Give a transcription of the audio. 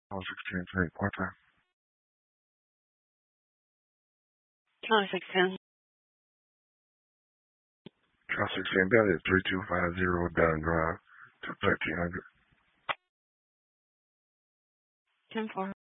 Call 16 part time. Call 610. Call 16 that is 3250 Dunn Drive to 1300. 10-4.